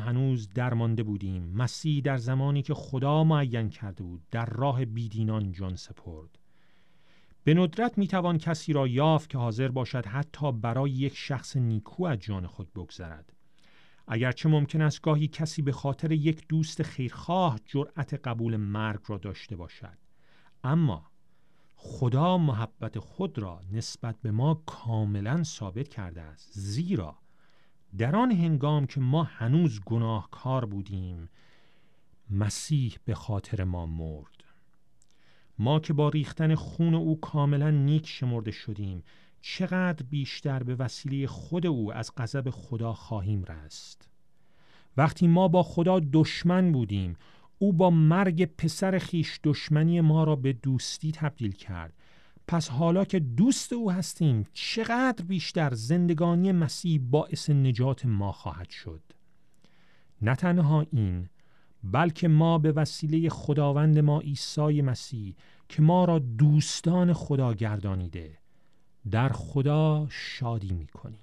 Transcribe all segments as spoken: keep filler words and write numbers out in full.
هنوز درمانده بودیم، مسیح در زمانی که خدا معین کرده بود در راه بیدینان جان سپرد. به ندرت میتوان کسی را یافت که حاضر باشد حتی برای یک شخص نیکو از جان خود بگذرد. اگرچه ممکن است گاهی کسی به خاطر یک دوست خیرخواه جرأت قبول مرگ را داشته باشد، اما خدا محبت خود را نسبت به ما کاملا ثابت کرده است، زیرا در آن هنگام که ما هنوز گناهکار بودیم مسیح به خاطر ما مرد. ما که با ریختن خون او کاملا نیک شمرده شدیم، چقدر بیشتر به وسیله خود او از غضب خدا خواهیم رست. وقتی ما با خدا دشمن بودیم، او با مرگ پسر خیش دشمنی ما را به دوستی تبدیل کرد. پس حالا که دوست او هستیم، چقدر بیشتر زندگانی مسیح باعث نجات ما خواهد شد. نه تنها این، بلکه ما به وسیله خداوند ما عیسی مسیح که ما را دوستان خدا گردانیده، در خدا شادی می‌کنیم.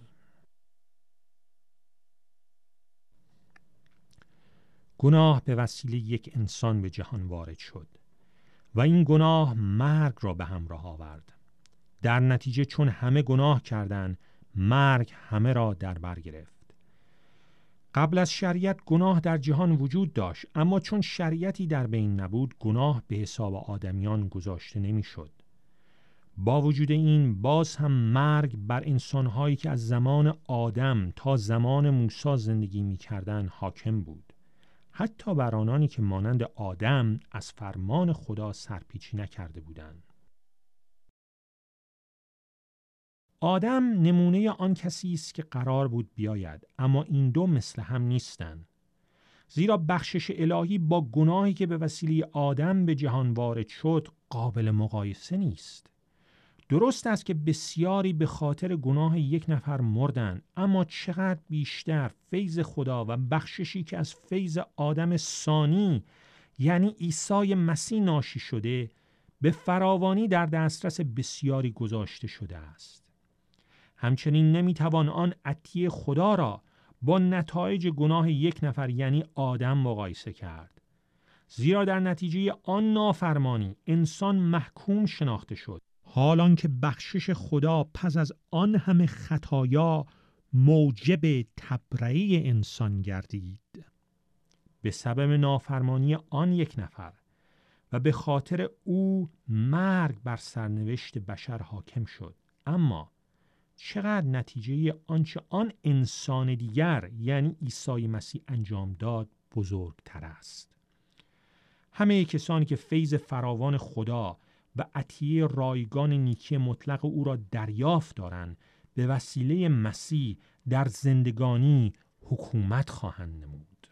گناه به وسیله یک انسان به جهان وارد شد و این گناه مرگ را به همراه آورد. در نتیجه چون همه گناه کردند، مرگ همه را در بر گرفت. قبل از شریعت گناه در جهان وجود داشت، اما چون شریعتی در بین نبود، گناه به حساب آدمیان گذاشته نمی‌شد. با وجود این باز هم مرگ بر انسان‌هایی که از زمان آدم تا زمان موسی زندگی می‌کردند حاکم بود، حتی بر آنانی که مانند آدم از فرمان خدا سرپیچی نکرده بودند. آدم نمونه آن کسی است که قرار بود بیاید، اما این دو مثل هم نیستند. زیرا بخشش الهی با گناهی که به وسیله آدم به جهان وارد شد قابل مقایسه نیست. درست است که بسیاری به خاطر گناه یک نفر مردند، اما چقدر بیشتر فیض خدا و بخششی که از فیض آدم ثانی یعنی عیسی مسیح ناشی شده به فراوانی در دسترس بسیاری گذاشته شده است. همچنین نمیتوان آن عطیه خدا را با نتایج گناه یک نفر یعنی آدم مقایسه کرد، زیرا در نتیجه آن نافرمانی انسان محکوم شناخته شد، حالان که بخشش خدا پس از آن همه خطایا موجب تبرئه انسان گردید. به سبب نافرمانی آن یک نفر و به خاطر او مرگ بر سرنوشت بشر حاکم شد، اما چقدر نتیجه آنچه آن انسان دیگر یعنی عیسی مسیح انجام داد بزرگتر است. همه کسانی که فیض فراوان خدا و عطیه رایگان نیکی مطلق او را دریافت دارند، به وسیله مسیح در زندگانی حکومت خواهند نمود.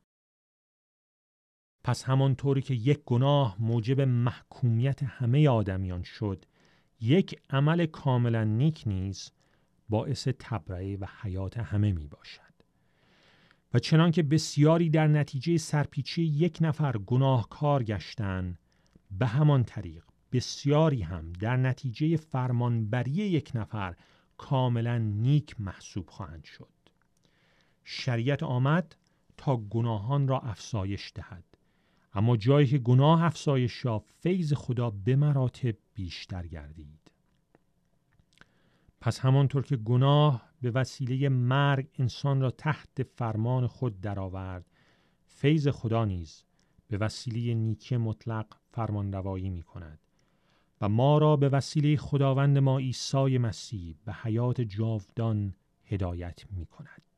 پس همانطوری که یک گناه موجب محکومیت همه آدمیان شد، یک عمل کاملا نیک نیز باعث تبرئه و حیات همه می باشد. و چنان که بسیاری در نتیجه سرپیچی یک نفر گناهکار گشتند، به همان طریق بسیاری هم در نتیجه فرمانبری یک نفر کاملا نیک محسوب خواهند شد. شریعت آمد تا گناهان را افزایش دهد، اما جایی که گناه افزایش یافت، فیض خدا به مراتب بیشتر گردید. پس همانطور که گناه به وسیله مرگ انسان را تحت فرمان خود درآورد، فیض خدا نیز به وسیله نیکی مطلق فرمانروایی می کند و ما را به وسیله خداوند ما عیسی مسیح به حیات جاودان هدایت می کند.